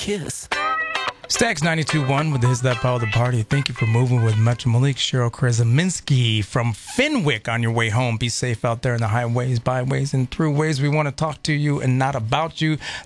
kiss. Stax 92.1 with His That Power of the Party. Thank you for moving with Metro Malik. Cheryl Krasaminski from Fenwick on your way home. Be safe out there in the highways, byways, and throughways. We want to talk to you and not about you.